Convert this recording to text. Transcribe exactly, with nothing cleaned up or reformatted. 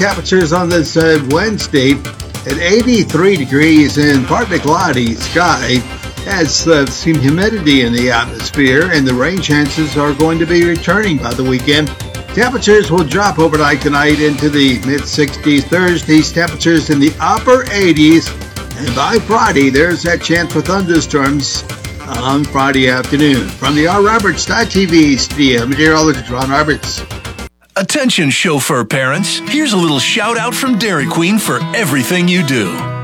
temperatures on this uh, Wednesday at eighty-three degrees and partly cloudy sky. Has uh, some humidity in the atmosphere, and the rain chances are going to be returning by the weekend. Temperatures will drop overnight tonight into the mid-sixties. Thursday's temperatures in the upper eighties. And by Friday, there's that chance for thunderstorms on Friday afternoon. From the R. Roberts T V studio, meteorologist Ron Roberts. Attention chauffeur parents, here's a little shout out from Dairy Queen for everything you do.